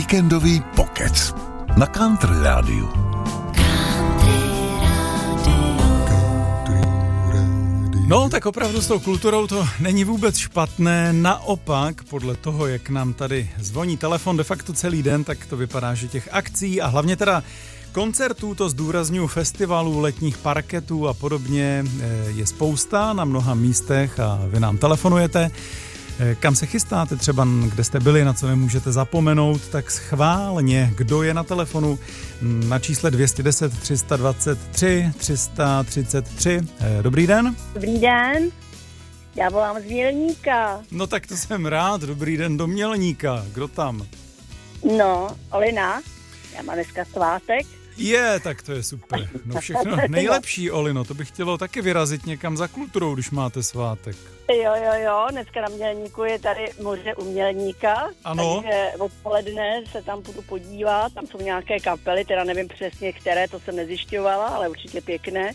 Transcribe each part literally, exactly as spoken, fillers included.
Víkendový pokec na Country Rádiu. No, tak opravdu s tou kulturou to není vůbec špatné, naopak podle toho, jak nám tady zvoní telefon de facto celý den, tak to vypadá, že těch akcí a hlavně teda koncertů, to zdůrazňuji, festivalů, letních parketů a podobně je spousta na mnoha místech a vy nám telefonujete. Kam se chystáte třeba, kde jste byli, na co nemůžete zapomenout, tak schválně, kdo je na telefonu na čísle dvě jedna deset, tři dva tři, tři tři tři. Dobrý den. Dobrý den, já volám z Mělníka. No tak to jsem rád, dobrý den do Mělníka, kdo tam? No, Olina, já mám dneska svátek. Je, tak to je super, no všechno nejlepší, Olino, to bych chtělo taky vyrazit někam za kulturou, když máte svátek. Jo, jo, jo, dneska na Mělníku je tady moře u Mělníka, ano. Takže odpoledne se tam budu podívat, tam jsou nějaké kapely, teda nevím přesně které, to jsem nezjišťovala, ale určitě pěkné.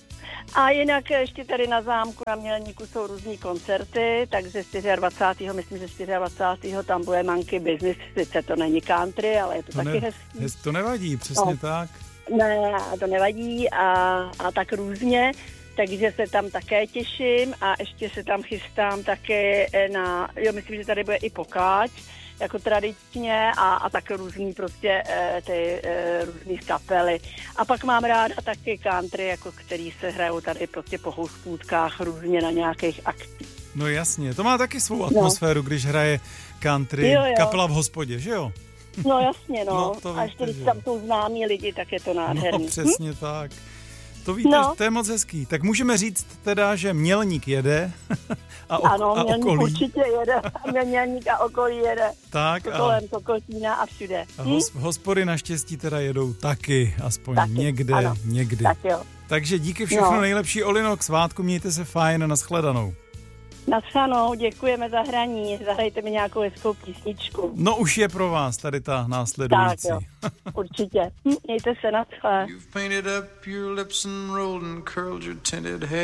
A jinak ještě tady na zámku na Mělníku jsou různý koncerty, takže dvacátého čtvrtého myslím, že dvacátého čtvrtého tam bude Monkey Business, sice to není country, ale je to, to taky ne, hezký. Hez, to nevadí, přesně no. tak. Ne, to nevadí a, a tak různě, takže se tam také těším a ještě se tam chystám také na, jo, myslím, že tady bude i pokáč, jako tradičně a, a tak různý prostě e, ty e, různý kapely. A pak mám ráda taky country, jako který se hrajou tady prostě po hospůdkách různě na nějakých akcích. No jasně, to má taky svou atmosféru, no. Když hraje country, jo, jo. kapela v hospodě, že jo? No jasně, no. no a ještě když tam jsou známí lidi, tak je to nádherný. No přesně hm? tak. To víte, no. To je moc hezký. Tak můžeme říct teda, že Mělník jede a, ok- ano, a Mělník okolí. určitě jede. Mělník a okolí jede. Tak a... kolem Kokotína a všude. A hos- hospody naštěstí teda jedou taky, aspoň taky, někde, ano. někdy. Tak jo. Takže díky všechno no. nejlepší, Olino, k svátku, mějte se fajn, nashledanou. Naschledanou, děkujeme za hraní, zahrajte mi nějakou hezkou písničku. No už je pro vás tady ta následující. Tak jo, určitě. Mějte se, naschle. You've painted up your lips and rolled and curled your tinted hair.